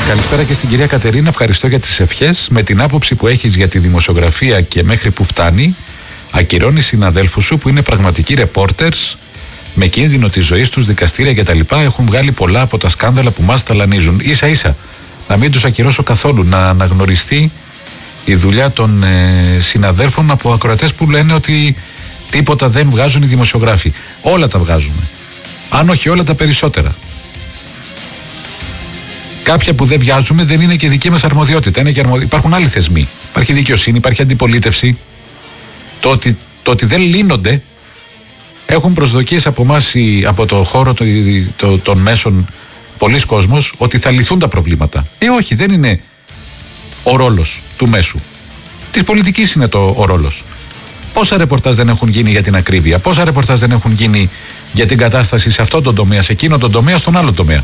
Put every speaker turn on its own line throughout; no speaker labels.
Καλησπέρα και στην κυρία Κατερίνα. Ευχαριστώ για τις ευχές. Με την άποψη που έχεις για τη δημοσιογραφία και μέχρι που φτάνει, ακυρώνεις συναδέλφους σου που είναι πραγματικοί ρεπόρτερς, με κίνδυνο της ζωής τους, δικαστήρια κτλ. Έχουν βγάλει πολλά από τα σκάνδαλα που μας ταλανίζουν. Ίσα ίσα να μην τους ακυρώσω καθόλου, να αναγνωριστεί η δουλειά των συναδέλφων από ακροατές που λένε ότι τίποτα δεν βγάζουν οι δημοσιογράφοι. Όλα τα βγάζουμε. Αν όχι όλα, τα περισσότερα. Κάποια που δεν βιάζουμε δεν είναι και δική μας αρμοδιότητα. Είναι και υπάρχουν άλλοι θεσμοί. Υπάρχει δικαιοσύνη, υπάρχει αντιπολίτευση. Το ότι δεν λύνονται, έχουν προσδοκίες από εμάς, από το χώρο των μέσων, πολλοί κόσμος, ότι θα λυθούν τα προβλήματα. Όχι, δεν είναι ο ρόλος του μέσου. Της πολιτικής είναι ο ρόλος. Πόσα ρεπορτάζ δεν έχουν γίνει για την ακρίβεια, πόσα ρεπορτάζ δεν έχουν γίνει για την κατάσταση σε αυτόν τον τομέα, σε εκείνον τον τομέα, στον άλλο τομέα.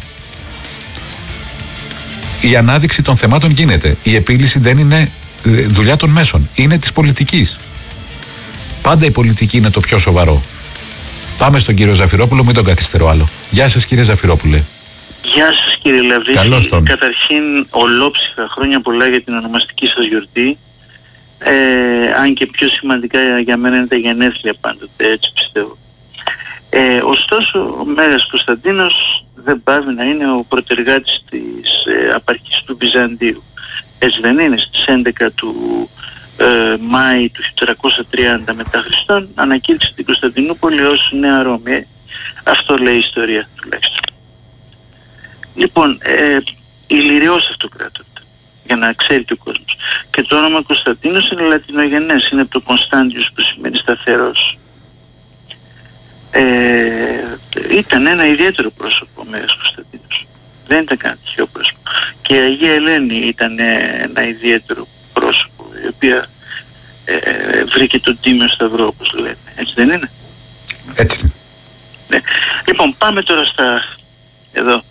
Η ανάδειξη των θεμάτων γίνεται. Η επίλυση δεν είναι δουλειά των μέσων, είναι της πολιτικής. Πάντα η πολιτική είναι το πιο σοβαρό. Πάμε στον κύριο Ζαφυρόπουλο, μην τον καθυστερώ άλλο. Γεια σας κύριε Ζαφυρόπουλε.
Γεια σας κύριε Λαβρίδη.
Καλώς τον.
Καταρχήν ολόψυχα χρόνια πολλά για την ονομαστική σας γιορτή. Αν και πιο σημαντικά για μένα είναι τα γενέθλια πάντοτε, έτσι πιστεύω. Ωστόσο ο Μέγας Κωνσταντίνος δεν πάβει να είναι ο πρωτεργάτης της απαρχής του Βυζαντίου. Έτσι δεν είναι? Στις 11 του Μάη του 430 μετά Χριστόν ανακήρυξε την Κωνσταντινούπολη ως Νέα Ρώμη. Αυτό λέει η ιστορία τουλάχιστον. Λοιπόν, ηλιριός αυτοκράτορ, για να ξέρει και ο κόσμος. Και το όνομα Κωνσταντίνος είναι λατινογενές, είναι από το Κωνσταντιους που σημαίνει σταθερός. Ήταν ένα ιδιαίτερο πρόσωπο ο Μέγας Κωνσταντίνος. Δεν ήταν κανένα τυχαίο πρόσωπο. Και η Αγία Ελένη ήταν ένα ιδιαίτερο πρόσωπο, η οποία βρήκε τον Τίμιο Σταυρό, όπως λένε. Έτσι δεν είναι?
Έτσι.
Ναι. Λοιπόν, πάμε τώρα εδώ,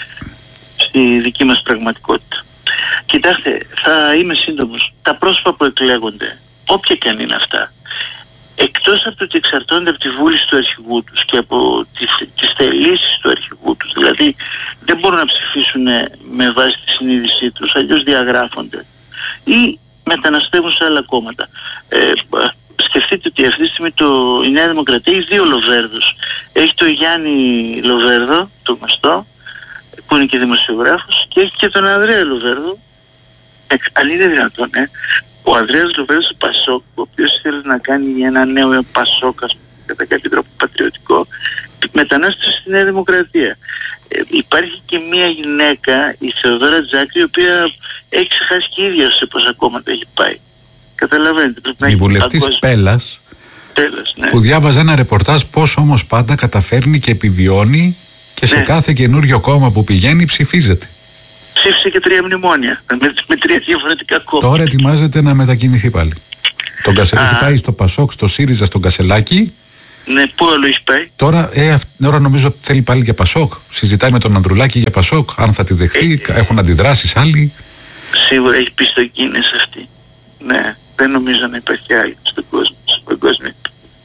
στη δική μας πραγματικότητα. Κοιτάξτε, θα είμαι σύντομος. Τα πρόσωπα που εκλέγονται, όποια και αν είναι αυτά, εκτός από το ότι εξαρτώνται από τη βούληση του αρχηγού τους και από τις θελήσεις του αρχηγού τους, δηλαδή δεν μπορούν να ψηφίσουν με βάση τη συνείδησή τους, αλλιώς διαγράφονται ή μεταναστεύουν σε άλλα κόμματα. Σκεφτείτε ότι αυτή τη στιγμή η Νέα Δημοκρατία έχει δύο Λοβέρδους. Έχει το Γιάννη Λοβέρδο, το γνωστό, που είναι και δημοσιογράφος, και έχει και τον Ανδρέα Λοβέρδο. Αν είναι δυνατόν, ο Ανδρέας Λοβέρδος ο Πασόκ, ο οποίος θέλει να κάνει ένα νέο Πασόκ, κατά κάποιο τρόπο πατριωτικό, μετανάστευσε στη Νέα Δημοκρατία. Υπάρχει και μία γυναίκα, η Θεοδόρα Τζάκρη, η οποία έχει ξεχάσει και η ίδια σε πόσα κόμματα έχει πάει. Καταλαβαίνετε.
Η βουλευτής Πέλλας,
ναι,
που διάβαζε ένα ρεπορτάζ πώς όμως πάντα καταφέρνει και επιβιώνει και σε κάθε καινούριο κόμμα που πηγαίνει ψηφίζεται.
Ψήφισε και 3 μνημόνια με 3 διαφορετικά κόμματα.
Τώρα ετοιμάζεται να μετακινηθεί πάλι. Έχει πάει στο Πασόκ, στο ΣΥΡΙΖΑ, στον Κασελάκη.
Ναι, πού άλλο έχει πάει?
Τώρα νομίζω θέλει πάλι για Πασόκ. Συζητάει με τον Ανδρουλάκη για Πασόκ, αν θα τη δεχθεί. Έχουν αντιδράσεις άλλοι.
Σίγουρα έχει πει στο Κίνες αυτή. Ναι, δεν νομίζω να υπάρχει άλλη στον κόσμο, στον παγκόσμιο.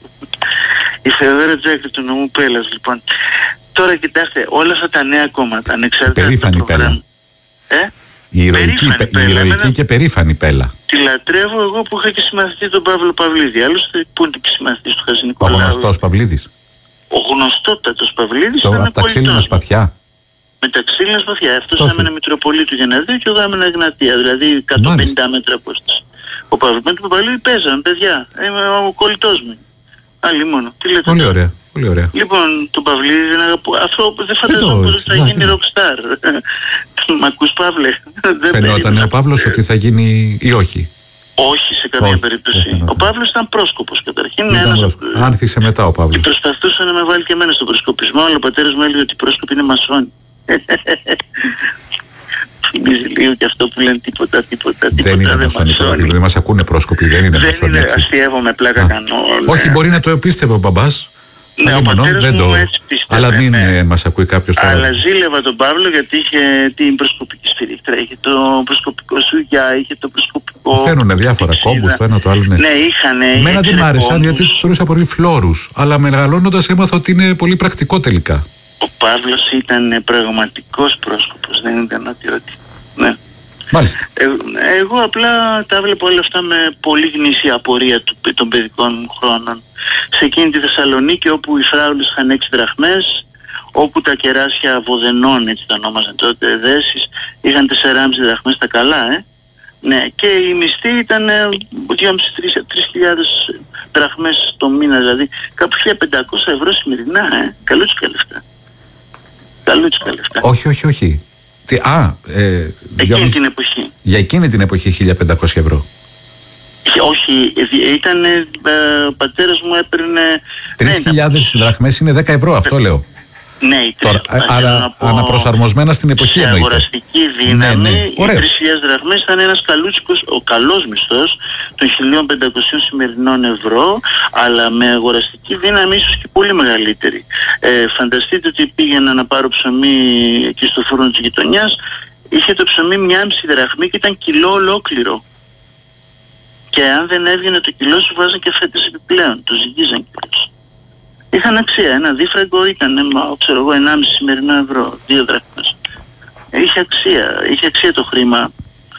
Η Θεοδόρα Τζάκρη του νομού Πέλλας, λοιπόν. Τώρα κοιτάξτε, όλα αυτά τα νέα κόμματα, ανεξάρτητα από το πρόγραμμα.
Η ηρωική και περήφανη Πέλλα.
Τη λατρεύω εγώ που είχα και συμμαθητή τον Παύλο Παυλίδη. Άλλωστε που είναι και συμμαθητής του Χατζηνικολάου.
Ο γνωστός Παυλίδης.
Ο γνωστότατος Παυλίδης ήταν
από τα ξύλινα σπαθιά.
Με τα ξύλινα σπαθιά. Αυτός έμενε Μητροπολίτου Γενναδίου και εγώ έμενα Εγνατία. Δηλαδή 150 μέτρα απόσταση. Ο Παυλίδης με τον Παυλίδη παίζανε παιδιά. Είμαι ο κολλητός μου. Άλλη μόνο. Τι λέτε?
Πολύ ωραία. Πολύ ωραία.
Λοιπόν, τον Παυλίδη δεν αγαπώ. Αυτό δεν φανταζόμουν ότι θα γίνει rockstar. Μ' ακούς, Παύλε?
Φαινόταν ο Παύλος ότι θα γίνει ή όχι?
Όχι σε καμία περίπτωση. Ο Παύλος ήταν πρόσκοπος καταρχήν.
Άνθησε μετά ο Παύλος.
Και προσπαθούσε να με βάλει και εμένα στον προσκοπισμό, αλλά ο πατέρας μου έλεγε ότι οι πρόσκοποι είναι μασόνοι. Θυμίζει λίγο και αυτό που λένε τίποτα.
Δεν είναι μασονικό, δεν μας ακούνε πρόσκοποι, δεν είναι μασόνοι.
Δεν είναι, αστείευομαι, πλάκα κάνω.
Όχι, μπορεί να το επίστευε ο μπαμπάς.
Ναι, ο πατέρας μου έτσι πίστευε.
Αλλά μην μας ακούει κάποιος τώρα.
Αλλά ζήλευα τον Παύλο γιατί είχε την προσκοπική σφυρίχτρα, είχε το προσκοπικό σουγιά, είχε το προσκοπικό...
Φαίνουνε διάφορα κόμπους το ένα το άλλο.
Ναι, είχανε...
Εμένα δεν μ' άρεσαν γιατί τους θεωρούσα πολύ φλόρους. Αλλά μεγαλώνοντας έμαθα ότι είναι πολύ πρακτικό τελικά.
Ο Παύλος ήταν πραγματικός πρόσκοπος, δεν ήταν ότι. Ναι.
Μάλιστα.
Εγώ απλά τα βλέπω όλα αυτά με πολύ γνήσια απορία των παιδικών μου χρόνων. Σε εκείνη τη Θεσσαλονίκη όπου οι φράουλες είχαν 6 δραχμές, όπου τα κεράσια Βοδενών, έτσι τα ονόμαζαν τότε, δέσεις, είχαν 4,5 δραχμές τα καλά, Ναι, και η μισθή ήταν 2.500-3.000 δραχμές το μήνα, δηλαδή κάπου 1.500 ευρώ σημερινά, καλούτσικα λεφτά. Καλούτσικα λεφτά.
Όχι.
Εκείνη την εποχή.
Για εκείνη την εποχή 1.500 ευρώ.
Όχι, ήταν, ο πατέρας μου έπαιρνε...
3.000 δραχμές είναι 10 ευρώ, αυτό λέω.
Ναι,
τώρα, άρα αναπροσαρμοσμένα στην εποχή εννοείται.
Σε αγοραστική δύναμη,
ναι.
Οι 3.000 δραχμές ήταν ένας καλούτσικος, ο καλός μισθός των 1.500 σημερινών ευρώ, αλλά με αγοραστική δύναμη ίσως και πολύ μεγαλύτερη. Φανταστείτε ότι πήγαινα να πάρω ψωμί εκεί στο φούρνο της γειτονιάς, είχε το ψωμί 1,5 δραχμή και ήταν κιλό ολόκληρο. Και αν δεν έβγαινε το κιλό σου βάζαν και φέτες επιπλέον, το ζυγίζαν κιόλας. Είχαν αξία, ένα δίφραγκο ήταν, ξέρω εγώ, 1,5 σημερινό ευρώ, 2 δραχμές. Είχε αξία το χρήμα.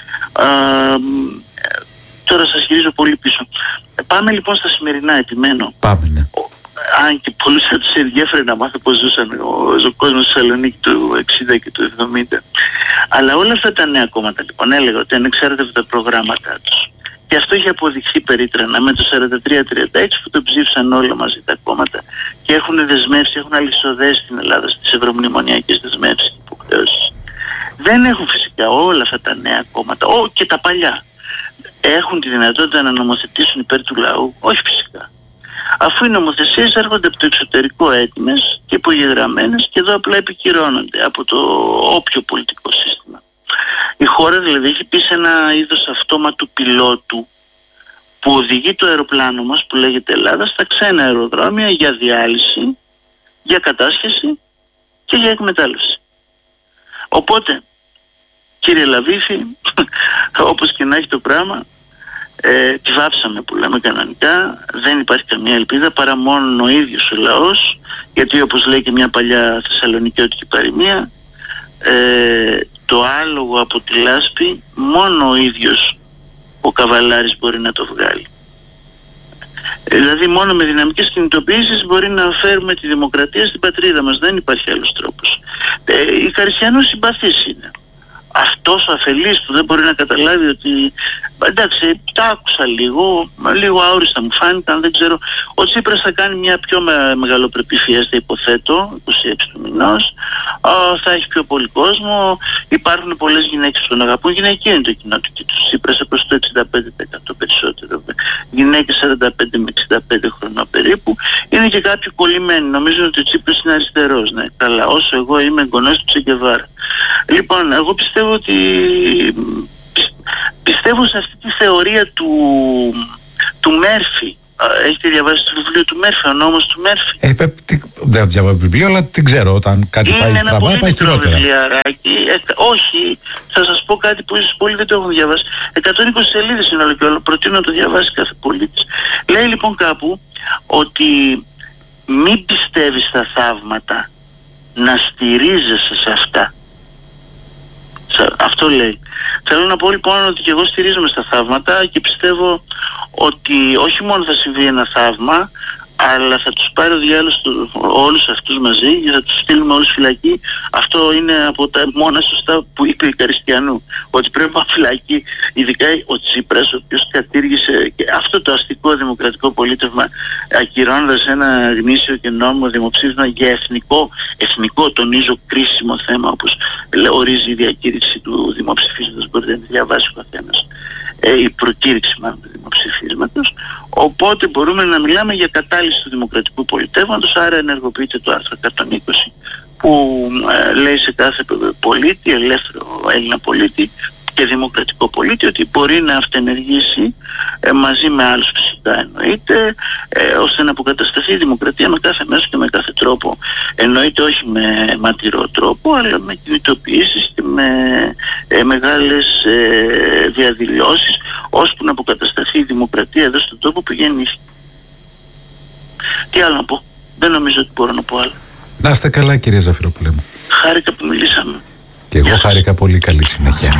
Τώρα σας γυρίζω πολύ πίσω. Πάμε λοιπόν στα σημερινά, επιμένω.
Πάμε, ναι.
Αν και πολλούς θα τους ενδιέφερε να μάθω πώς ζούσαν ο κόσμος στη Θεσσαλονίκη του 60 και του 70. Αλλά όλα αυτά τα νέα κόμματα λοιπόν έλεγα ότι ανεξάρτητα από τα προγράμματά τους. Και αυτό είχε αποδειχθεί περίτρανα με το 43-36 που το ψήφισαν όλα μαζί τα κόμματα και έχουν δεσμεύσει, έχουν αλυσοδέσει την Ελλάδα στις ευρωμνημονιακές δεσμεύσεις και υποχρεώσεις. Δεν έχουν φυσικά όλα αυτά τα νέα κόμματα, και τα παλιά, έχουν τη δυνατότητα να νομοθετήσουν υπέρ του λαού? Όχι φυσικά. Αφού οι νομοθεσίες έρχονται από το εξωτερικό έτοιμες και υπογεγραμμένες και εδώ απλά επικυρώνονται από το όποιο πολιτικό σύστημα. Η χώρα δηλαδή έχει πει σε ένα είδος αυτόματου πιλότου που οδηγεί το αεροπλάνο μας που λέγεται Ελλάδα στα ξένα αεροδρόμια για διάλυση, για κατάσχεση και για εκμετάλλευση. Οπότε, κύριε Λαβίφη, όπως και να έχει το πράγμα, τη βάψαμε που λέμε κανονικά, δεν υπάρχει καμία ελπίδα παρά μόνο ο ίδιος ο λαός, γιατί όπως λέει και μια παλιά θεσσαλονικιώτικη παροιμία, το άλογο από τη λάσπη μόνο ο ίδιος ο καβαλάρης μπορεί να το βγάλει. Δηλαδή μόνο με δυναμικές κινητοποιήσεις μπορεί να φέρουμε τη δημοκρατία στην πατρίδα μας, δεν υπάρχει άλλος τρόπος. Η Καριστιανός συμπαθής είναι. Αυτός ο αφελής που δεν μπορεί να καταλάβει ότι εντάξει, τα άκουσα λίγο αόριστα μου φάνηκαν, δεν ξέρω. Ο Τσίπρας θα κάνει μια πιο μεγαλοπρεπή φιέστα, υποθέτω, 26 του μηνός, θα έχει πιο πολύ κόσμο, υπάρχουν πολλές γυναίκες που τον αγαπούν, γυναικείο είναι το κοινό του και του Τσίπρας προς το 65% περισσότερο. Γυναίκες 45 με 65 χρονών περίπου, είναι και κάποιοι κολλημένοι, νομίζω ότι ο Τσίπρας είναι αριστερός, ναι, καλά, όσο εγώ είμαι εγγονός του Τσε Γκεβάρα. Λοιπόν, εγώ πιστεύω ότι πιστεύω σε αυτή τη θεωρία του Μέρφυ. Έχετε διαβάσει το βιβλίο του Μέρφυ, ο νόμος του Μέρφυ?
Δεν διαβάζω βιβλίο, αλλά την ξέρω. Όταν κάτι πάει στραβά, πάει χειρότερα.
Όχι, θα σας πω κάτι που ίσως πολλοί δεν το έχουν διαβάσει. 120 σελίδες είναι όλο και όλο. Προτείνω να το διαβάσει κάθε πολίτης. Λέει λοιπόν κάπου ότι μην πιστεύεις στα θαύματα, να στηρίζεσαι σε αυτά. Αυτό λέει. Θέλω να πω λοιπόν ότι και εγώ στηρίζομαι στα θαύματα και πιστεύω ότι όχι μόνο θα συμβεί ένα θαύμα, αλλά θα τους πάρει ο διάλογος όλους αυτούς μαζί και θα τους στείλουμε όλους φυλακή. Αυτό είναι από τα μόνα σωστά που είπε η Καριστιανού, ότι πρέπει να φυλακή, ειδικά ο Τσίπρας, ο οποίος κατήργησε και αυτό το αστικό δημοκρατικό πολίτευμα, ακυρώνοντας ένα γνήσιο και νόμιμο δημοψήφισμα για εθνικό τονίζω κρίσιμο θέμα, όπως ορίζει η διακήρυξη του δημοψηφίσματος, μπορείτε να τη διαβάσει ο καθένας, η προκήρυξη μάλλον του δημοψηφίσματος. Οπότε μπορούμε να μιλάμε για κατάλυση του δημοκρατικού πολιτεύματος, άρα ενεργοποιείται το άρθρο 120 που λέει σε κάθε πολίτη, ελεύθερο Έλληνα πολίτη και δημοκρατικό πολίτη, ότι μπορεί να αυτενεργήσει μαζί με άλλους φυσικά εννοείται, ώστε να αποκατασταθεί η δημοκρατία με κάθε μέσο και με κάθε τρόπο. Εννοείται όχι με ματηρό τρόπο, αλλά με κινητοποιήσεις και με μεγάλες διαδηλώσεις, ώσπου να αποκατασταθεί η δημοκρατία εδώ στον τόπο που γεννήθηκε. Τι άλλο να πω? Δεν νομίζω ότι μπορώ να πω άλλο.
Να είστε καλά, κυρία Ζαφυροπούλε μου.
Χάρηκα που μιλήσαμε.
Και εγώ χάρηκα πολύ. Καλή συνέχεια.